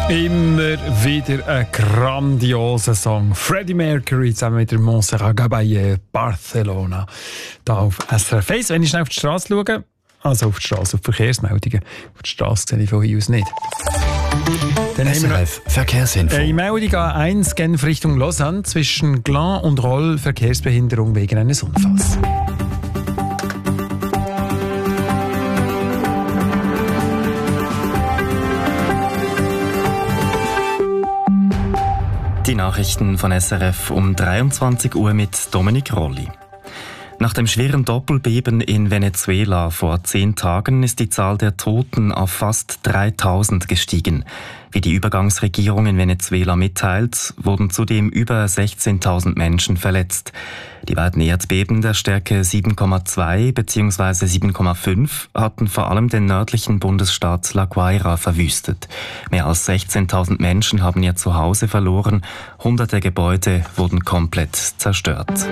Immer wieder ein grandioser Song. Freddie Mercury zusammen mit der Montserrat Caballé, Barcelona. Da auf SRF 1. Wenn ich schnell auf die Straße schaue, also auf die Straße, auf die Verkehrsmeldungen, auf die Straße sehe ich von hier aus nicht. Dann SRF Verkehrsinfo. In Meldung A1 Genf Richtung Lausanne zwischen Glan und Roll Verkehrsbehinderung wegen eines Unfalls. Die Nachrichten von SRF um 23 Uhr mit Dominik Rolli. Nach dem schweren Doppelbeben in Venezuela vor 10 Tagen ist die Zahl der Toten auf fast 3000 gestiegen. Wie die Übergangsregierung in Venezuela mitteilt, wurden zudem über 16.000 Menschen verletzt. Die beiden Erdbeben der Stärke 7,2 bzw. 7,5 hatten vor allem den nördlichen Bundesstaat La Guaira verwüstet. Mehr als 16.000 Menschen haben ihr Zuhause verloren, hunderte Gebäude wurden komplett zerstört.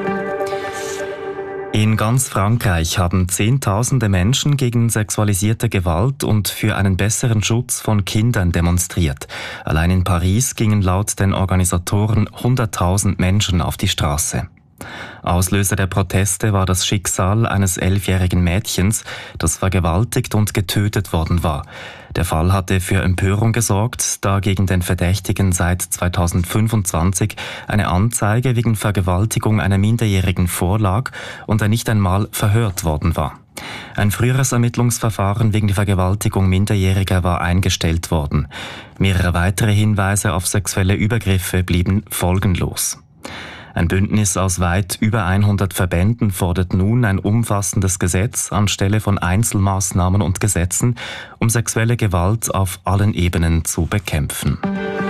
In ganz Frankreich haben Zehntausende Menschen gegen sexualisierte Gewalt und für einen besseren Schutz von Kindern demonstriert. Allein in Paris gingen laut den Organisatoren 100.000 Menschen auf die Straße. Auslöser der Proteste war das Schicksal eines 11-jährigen Mädchens, das vergewaltigt und getötet worden war. Der Fall hatte für Empörung gesorgt, da gegen den Verdächtigen seit 2025 eine Anzeige wegen Vergewaltigung einer Minderjährigen vorlag und er nicht einmal verhört worden war. Ein früheres Ermittlungsverfahren wegen der Vergewaltigung Minderjähriger war eingestellt worden. Mehrere weitere Hinweise auf sexuelle Übergriffe blieben folgenlos. Ein Bündnis aus weit über 100 Verbänden fordert nun ein umfassendes Gesetz anstelle von Einzelmaßnahmen und Gesetzen, um sexuelle Gewalt auf allen Ebenen zu bekämpfen.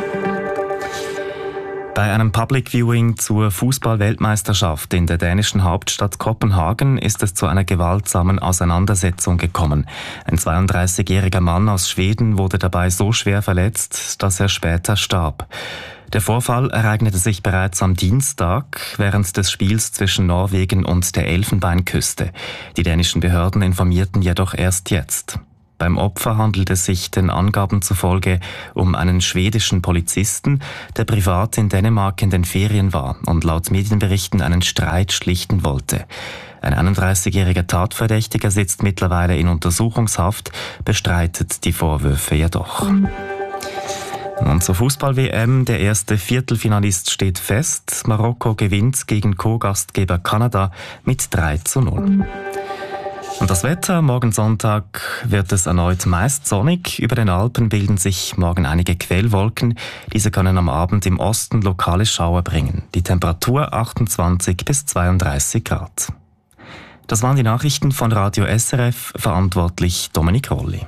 Bei einem Public Viewing zur Fußball-Weltmeisterschaft in der dänischen Hauptstadt Kopenhagen ist es zu einer gewaltsamen Auseinandersetzung gekommen. Ein 32-jähriger Mann aus Schweden wurde dabei so schwer verletzt, dass er später starb. Der Vorfall ereignete sich bereits am Dienstag während des Spiels zwischen Norwegen und der Elfenbeinküste. Die dänischen Behörden informierten jedoch erst jetzt. Beim Opfer handelt es sich den Angaben zufolge um einen schwedischen Polizisten, der privat in Dänemark in den Ferien war und laut Medienberichten einen Streit schlichten wollte. Ein 31-jähriger Tatverdächtiger sitzt mittlerweile in Untersuchungshaft, bestreitet die Vorwürfe jedoch. Und zur Fußball-WM, der erste Viertelfinalist steht fest. Marokko gewinnt gegen Co-Gastgeber Kanada mit 3:0. Und das Wetter, morgen Sonntag wird es erneut meist sonnig. Über den Alpen bilden sich morgen einige Quellwolken. Diese können am Abend im Osten lokale Schauer bringen. Die Temperatur 28 bis 32 Grad. Das waren die Nachrichten von Radio SRF, verantwortlich Dominik Rolli.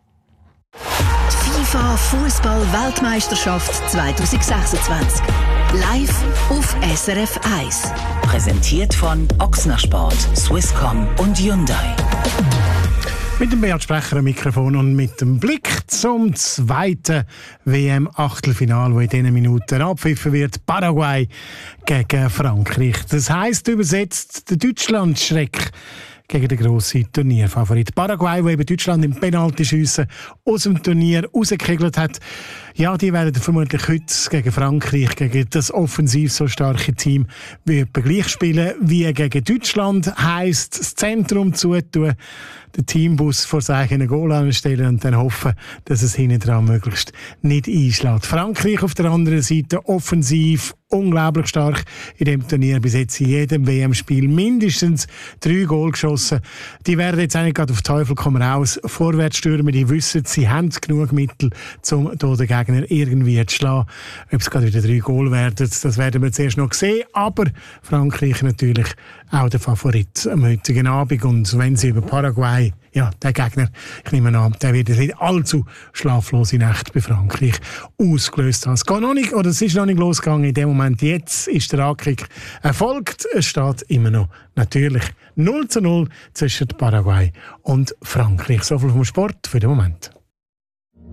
FIFA Fußball-Weltmeisterschaft 2026. Live auf SRF 1. Präsentiert von Ochsner Sport, Swisscom und Hyundai. Mit dem Beat Sprecher am Mikrofon und mit dem Blick zum zweiten WM-Achtelfinale, wo in diesen Minuten abpfiffen wird. Paraguay gegen Frankreich. Das heisst übersetzt der Deutschland-Schreck gegen den grossen Turnierfavorit Paraguay, der eben Deutschland im Penaltyschiessen aus dem Turnier rausgekegelt hat. Ja, die werden vermutlich heute gegen Frankreich, gegen das offensiv so starke Team, wie etwa gleich spielen wie gegen Deutschland. Heisst, das Zentrum zutun, den Teambus vor sich einen Goal anstellen und dann hoffen, dass es hinten dran möglichst nicht einschlägt. Frankreich auf der anderen Seite offensiv unglaublich stark in dem Turnier. Bis jetzt in jedem WM-Spiel mindestens 3 Goal geschossen. Die werden jetzt eigentlich gerade auf Teufel komm raus vorwärts stürmen. Die wissen, sie haben genug Mittel, um den Gegner irgendwie zu schlagen. Ob es gerade wieder 3 Goal werden, das werden wir zuerst noch sehen. Aber Frankreich natürlich auch der Favorit am heutigen Abend. Und wenn sie über Paraguay, ja, der Gegner, ich nehme an, der wird nicht allzu schlaflose Nächte bei Frankreich ausgelöst haben. Es geht noch nicht, oder es ist noch nicht losgegangen. In dem Moment jetzt ist der Ankick erfolgt. Es steht immer noch natürlich 0:0 zwischen Paraguay und Frankreich. So viel vom Sport für den Moment.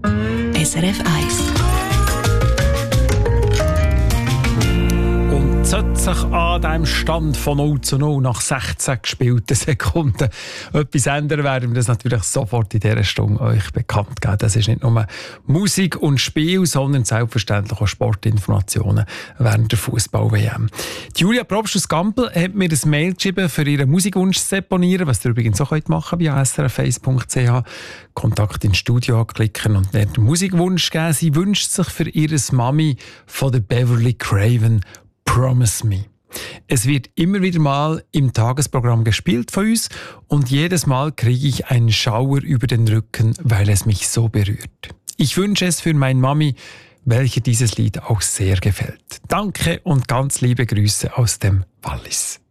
SRF 1. sollte sich an diesem Stand von 0:0 nach 16 gespielten Sekunden etwas ändern, werden wir das natürlich sofort in dieser Stunde euch bekannt geben. Das ist nicht nur Musik und Spiel, sondern selbstverständlich auch Sportinformationen während der Fußball-WM. Julia Probst aus Gampel hat mir ein Mail geschrieben, für ihren Musikwunsch zu deponieren, was ihr übrigens auch machen könnt via srf1.ch. Kontakt ins Studio anklicken und dann den Musikwunsch geben. Sie wünscht sich für ihre Mami von der Beverly Craven «Promise Me». Es wird immer wieder mal im Tagesprogramm gespielt von uns und jedes Mal kriege ich einen Schauer über den Rücken, weil es mich so berührt. Ich wünsche es für meine Mami, welche dieses Lied auch sehr gefällt. Danke und ganz liebe Grüße aus dem Wallis.